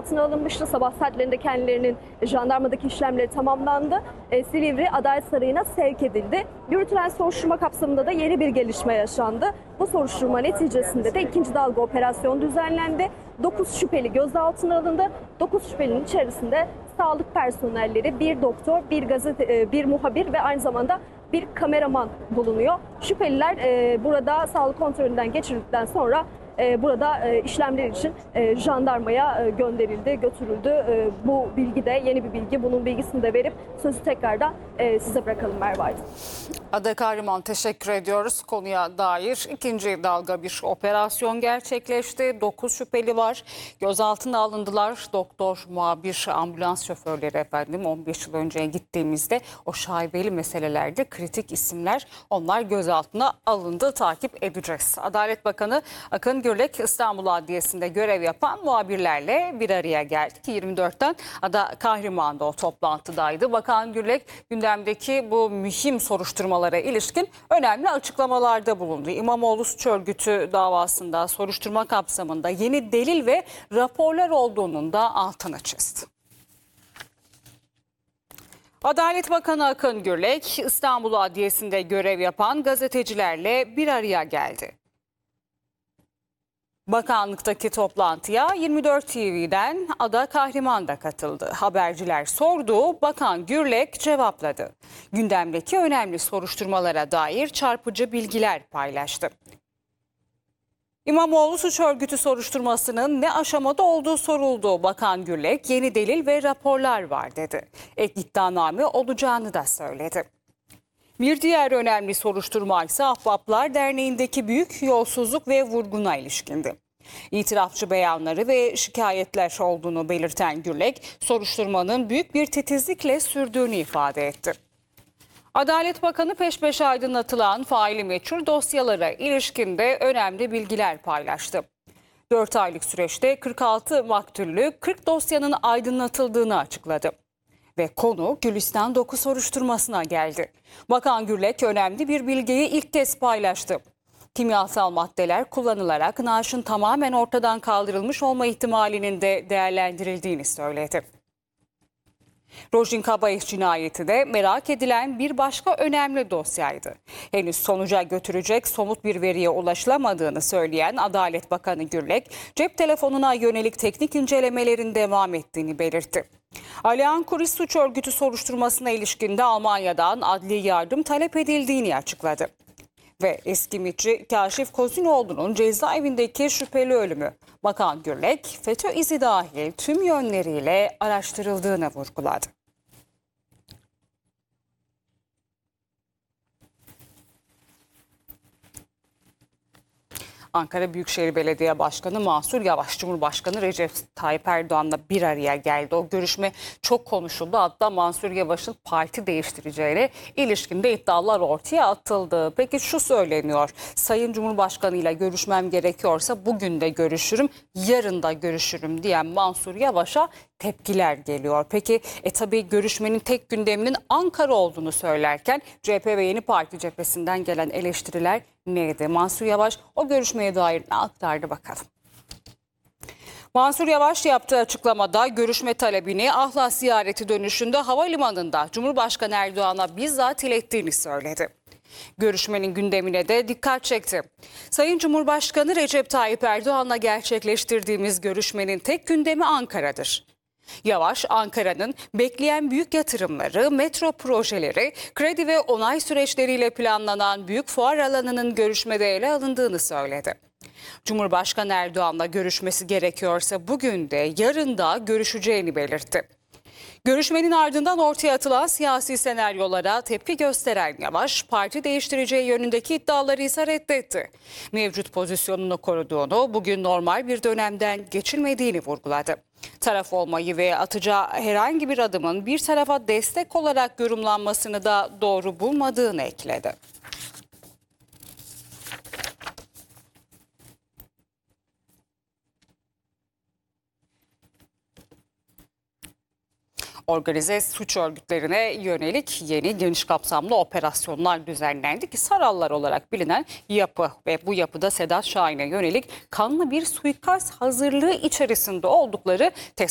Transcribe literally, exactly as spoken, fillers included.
gözaltına alınmıştı. Sabah saatlerinde kendilerinin jandarmadaki işlemleri tamamlandı. E, Silivri Adalet Sarayı'na sevk edildi. Yürütülen soruşturma kapsamında da yeni bir gelişme yaşandı. Bu soruşturma neticesinde de ikinci dalga operasyon düzenlendi. dokuz şüpheli gözaltına alındı. dokuz şüphelinin içerisinde sağlık personelleri, bir doktor, bir gazete, bir muhabir ve aynı zamanda bir kameraman bulunuyor. Şüpheliler e, burada sağlık kontrolünden geçirildikten sonra e, burada e, işlemler için e, jandarmaya e, gönderildi, götürüldü. E, bu bilgi de yeni bir bilgi. Bunun bilgisini de verip sözü tekrardan e, size bırakalım Merve Aydın. Ada Kahraman, teşekkür ediyoruz. Konuya dair ikinci dalga bir operasyon gerçekleşti. dokuz şüpheli var. Gözaltına alındılar. Doktor, muhabir, ambulans şoförleri efendim. on beş yıl önceye gittiğimizde o şaibeli meselelerde kritik isimler, onlar gözaltına alındı. Takip edeceğiz. Adalet Bakanı Akın Gürlek İstanbul Adliyesi'nde görev yapan muhabirlerle bir araya geldi ki yirmi dörtten Ada Kahraman'da o toplantıdaydı. Bakan Gürlek gündemdeki bu mühim soruşturmalara ilişkin önemli açıklamalarda bulundu. İmamoğlu suç örgütü davasında soruşturma kapsamında yeni delil ve raporlar olduğunun da altını çizdi. Adalet Bakanı Akın Gürlek İstanbul Adliyesi'nde görev yapan gazetecilerle bir araya geldi. Bakanlıktaki toplantıya yirmi dört T V'den Ada Kahraman da katıldı. Haberciler sordu, Bakan Gürlek cevapladı. Gündemdeki önemli soruşturmalara dair çarpıcı bilgiler paylaştı. İmamoğlu suç örgütü soruşturmasının ne aşamada olduğu soruldu. Bakan Gürlek yeni delil ve raporlar var dedi. Ek iddianame olacağını da söyledi. Bir diğer önemli soruşturma ise Ahbaplar Derneği'ndeki büyük yolsuzluk ve vurguna ilişkindi. İtirafçı beyanları ve şikayetler olduğunu belirten Gürlek, soruşturmanın büyük bir titizlikle sürdüğünü ifade etti. Adalet Bakanı peş peşe aydınlatılan faili meçhul dosyalara ilişkinde önemli bilgiler paylaştı. dört aylık süreçte kırk altı maktullü kırk dosyanın aydınlatıldığını açıkladı. Ve konu Gülistan Doku soruşturmasına geldi. Bakan Gürlek önemli bir bilgiyi ilk kez paylaştı. Kimyasal maddeler kullanılarak naaşın tamamen ortadan kaldırılmış olma ihtimalinin de değerlendirildiğini söyledi. Rojin Kabayış cinayeti de merak edilen bir başka önemli dosyaydı. Henüz sonuca götürecek somut bir veriye ulaşılamadığını söyleyen Adalet Bakanı Gürlek, cep telefonuna yönelik teknik incelemelerin devam ettiğini belirtti. Alihan Kuris suç örgütü soruşturmasına ilişkinde Almanya'dan adli yardım talep edildiğini açıkladı. Ve eski MİT'ci Kaşif Kozinoğlu'nun cezaevindeki şüpheli ölümü, Bakan Gürlek, FETÖ izi dahil tüm yönleriyle araştırıldığını vurguladı. Ankara Büyükşehir Belediye Başkanı Mansur Yavaş, Cumhurbaşkanı Recep Tayyip Erdoğan'la bir araya geldi. O görüşme çok konuşuldu. Hatta Mansur Yavaş'ın parti değiştireceğine ilişkinde iddialar ortaya atıldı. Peki şu söyleniyor, Sayın Cumhurbaşkanı ile görüşmem gerekiyorsa bugün de görüşürüm, yarın da görüşürüm diyen Mansur Yavaş'a tepkiler geliyor. Peki e tabii görüşmenin tek gündeminin Ankara olduğunu söylerken C H P ve Yeni Parti cephesinden gelen eleştiriler neydi? Mansur Yavaş o görüşmeye dair ne aktardı bakalım. Mansur Yavaş yaptığı açıklamada görüşme talebini Ahlat ziyareti dönüşünde havalimanında Cumhurbaşkanı Erdoğan'a bizzat ilettiğini söyledi. Görüşmenin gündemine de dikkat çekti. Sayın Cumhurbaşkanı Recep Tayyip Erdoğan'la gerçekleştirdiğimiz görüşmenin tek gündemi Ankara'dır. Yavaş, Ankara'nın bekleyen büyük yatırımları, metro projeleri, kredi ve onay süreçleriyle planlanan büyük fuar alanının görüşmede ele alındığını söyledi. Cumhurbaşkanı Erdoğan'la görüşmesi gerekiyorsa bugün de yarın da görüşeceğini belirtti. Görüşmenin ardından ortaya atılan siyasi senaryolara tepki gösteren Yavaş, parti değiştireceği yönündeki iddiaları ise reddetti. Mevcut pozisyonunu koruduğunu, bugün normal bir dönemden geçilmediğini vurguladı. Taraf olmayı ve atacağı herhangi bir adımın bir tarafa destek olarak yorumlanmasını da doğru bulmadığını ekledi. Organize suç örgütlerine yönelik yeni geniş kapsamlı operasyonlar düzenlendi ki Sarallar olarak bilinen yapı ve bu yapıda Sedat Şahin'e yönelik kanlı bir suikast hazırlığı içerisinde oldukları tespit